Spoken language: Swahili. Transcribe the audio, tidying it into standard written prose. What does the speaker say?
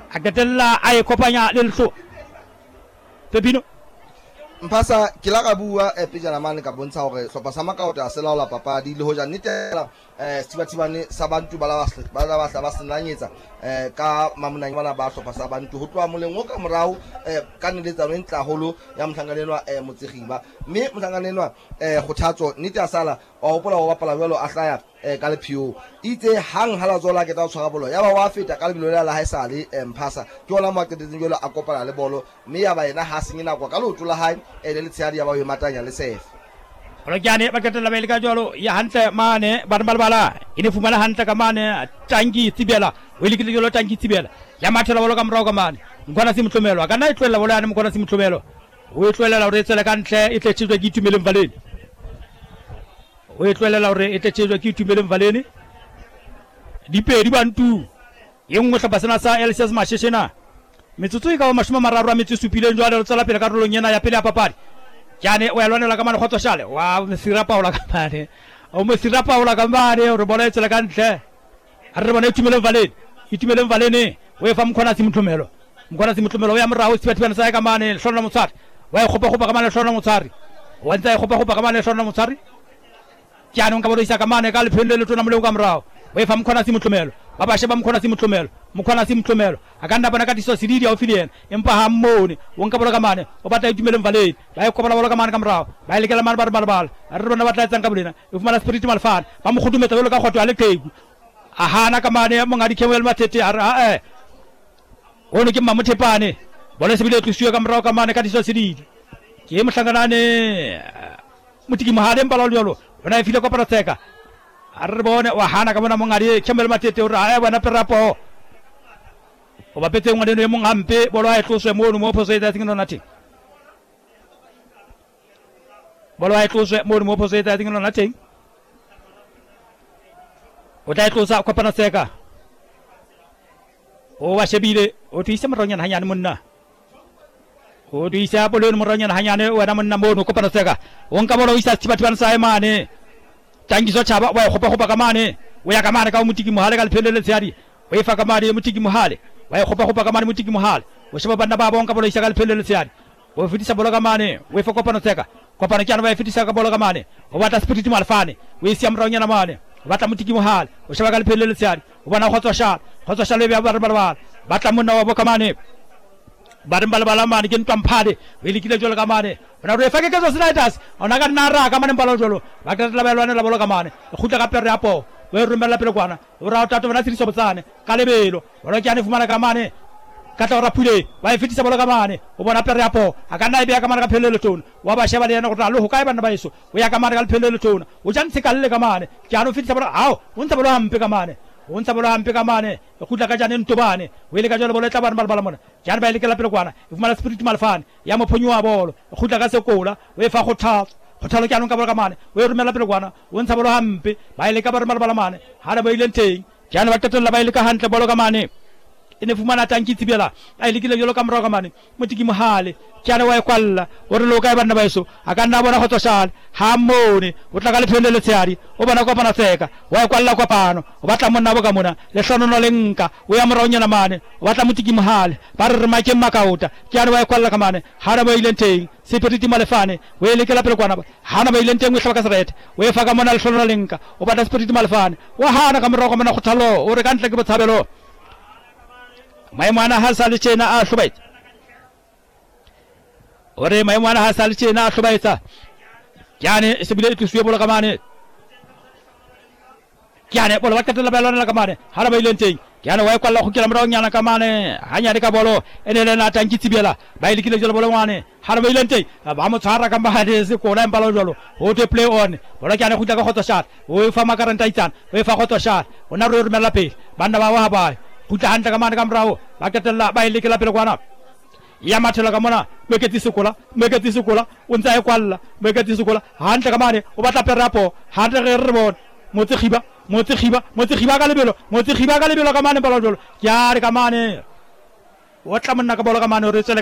a qetella a e kopanya le leso Pepino Mpasa kila ka bua pejana mane ka bontsha hore hlopa sa Makauta a se laola papadi le hoja nnetela Sibathibane sa bantu ba la ba senanyetsa ka mamonang bana ba hlopa sa bantu ho tloa moleng o ka morao ka neletsano e ntlaholo ya motlanganelwa Motsekgiba mme motlanganelwa go thatso nnete a sala wa hopola ho bapala jwalo a hlaya ka lephio itse hang hala zola ke tla tshwara bolo ya ba wa feta ka lebelo la haesale Mpasa ke ona mo aketetseng jwalo a kopana le bolo mme ya ba yena ha senye nako ka loto la hae le letshehadi ya ba yo matanya le sef Rojane ba qetella ba ile ka jwalo ya hantle mane balbala ine fumana hantle ka mane tangi tibela o ile ke jwalo tangi tibela ya mathela bolo ka morao ka mane ngwana se motlomelo ka na e tlwela bolo ya ne ngwana se motlomelo o e tlwelela hore e tsela ka ntle e tletsetswe ke Itumeleng Valeni o e tlwelela hore e tletsetswe ke Itumeleng Valeni dipedi bantu ye nngwe hlopa sena sa LCS Masheshena metsotso e ka ba 30 a metso supileng jwale re tsela pele ka rolong yena ya pele ya papadi Jane o yalwanela ka mane khotso shale wa Mesira Paula ka mane o Mesira Paula ka mane re bona e tsela ka ntle a re bona Itumeleng Valeni o e fa mkhona se motlomelo o ya morao Sibathibane sa ka mane Hlona Motsari wa e khopa ka mane Hlona Motsari wa ntse e khopa ka mane Hlona Motsari Jane o ka bodo isa ka mane ka lephele le tona moleng ka morao o e fa mkhona se motlomelo ba ba sheba mkhona se motlomelo akanda bona ka diso sididi a ofilien empa ha mmone o nka bola ka mane o batla Itumeleng Valeni ba e kopala bola ka mane ka morao ba ile kela mane ba re bona ba tla tsang ka bolena e fumana Spirit Malfan ba mo khudumetsa jolo ka khotho a le qeku a hana ka mane mongadi Khemel Matete a re o ne ke Mamothepane bola se bile tlusiwa ka morao ka mane ka diso sididi ke mohlanganane Motiki Mohale mpala jolo bona e file kopana tseka a re bone wa hana ka bona mongadi Khemel Matete o re bona perapo o ba petse ngwane no mongampe bolo a tloswe mono mo phoseta tsingino nathi bolo a tloswe mono mo phoseta tsingino nathi o tla tlosa kopana seka o wa shebile o tuisa moronyana hanyane monna o tuisa bolo moronyana hanyane o na monna mono kopana seka o nka bolo isa Sibathibane sa mane tangiso chaba wa khopa ka mane o ya ka mane ka Motiki Mohale ka lephelele tsari o e fa ka mane Motiki Mohale wa e khopa ka mane Motiki Mohale o sheba bana ba bonka bolo isa ka lephelele tsari o fitisa bolo ka mane o e fa kopana tseka kopana kyana wa e fitisa ka bolo ka mane o bata Spirit Malfane o e sia moronyana mane o bata Motiki Mohale o sheba ka lephelele tsari o bana khotso shale be ba batla monna wa boka mane balbala mane ke ntwamphale o ile kile jolo ka mane ona re fa ke ka Sliders ona ka nara ka mane mbalo jolo ba ka tla belwana la bolo ka mane e khutla ka pere ya po o e rumela pele kwana o ra tato bana tsiriso botsane ka lebelo ona ke ane fumana ka mane ka tla ra phule ba e fitisa bolo ka mane o bona pere ya po a ka nna e be ka mane ka phelele tona wa ba sheba le yena go tla lo ho kae bana ba iso o ya ka mane ka phelele tona o jantse ka le ka mane ke ano fitisa bolo o ntse bolo hampe ka mane e khutla ka jane ntobane o ile ka jalo bolo tla bana mona jana ba ile ke la pele kwana e fumana Spirit Malfane ya mophonyo wa bolo e khutla ka sekola o e fa go thalo ke anong ka bolo ka mane o e rumela pele kwana o ntsha bolo hampe ba ile ka balbala mane ha ba ile nteng jana ba tetella ba ile ka hantle bolo ka mane ene fumana tanki tibela a ile kile jolo ka morao ka mane Motiki Mohale kyana wa e kwalla o re lo ka bana ba iso aka nna bona khotso shale ha mone o tla ka lephelele tsari o bona kopana tseka wa e kwalla kopano o batla monna bo ka mona le hlonono le nka o ya moronyana mane o batla Motiki Mohale ba re make Makauta kyana wa e kwalla ka mane hana ba ile nteng Spirit Malfane o ile ke la pele kwana hana ba ile nteng o hlaka serete o e fa ka mona le hlonono le nka o batla Spirit Malfane wa hana ka morao ka mona khothalo o re ka ntle ke botshabelo maimana hasal chena a hlobaitsa ore maimana hasal chena a hlobaitsa kyane se bile tsuye bola ka mane kyane bola wakata la balona ka mane hala ba ile nteng kyane wa kwalla go kila morao nyana ka mane hanya de ka bolo ene na tanki tibela ba ile kile jolo bolo mane hala ba ile nteng ba mo tshara ka mbahade se ko na mbalo jolo o te play on bola kyane go ka khotso shot o fa makaranta itsan o fa khotso shot ona re rumela pele banda ba wa ba puta hanta ka mane ka morao ba ketella ba ile ke la pele kwana ya mathela ka mona meketi sukola o ntsa e kwalla meketi sukola hanta ka mane o batla perapo hanta re re bon Motsekgiba ka lebelo ka mane balo jolo ya re ka mane o tla monna ka bolo ka mane o re tsele